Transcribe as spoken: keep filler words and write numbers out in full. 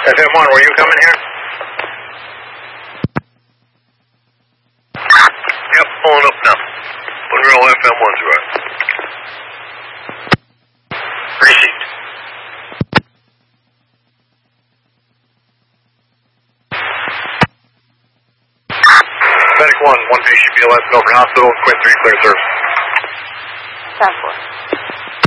F M one, were you coming here? Yep, pulling up now. Monroe F M one's right. Received. Medic one, one patient B L S, Milford Hospital, Quinn three, clear service. ten four.